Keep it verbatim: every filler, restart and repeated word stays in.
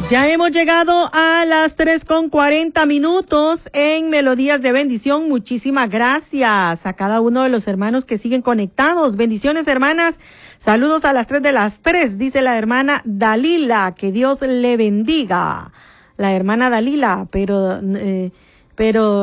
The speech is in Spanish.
Ya hemos llegado a las tres con cuarenta minutos en Melodías de Bendición. Muchísimas gracias a cada uno de los hermanos que siguen conectados. Bendiciones, hermanas. Saludos a las tres de las tres, dice la hermana Dalila. Que Dios le bendiga. La hermana Dalila, pero, eh, pero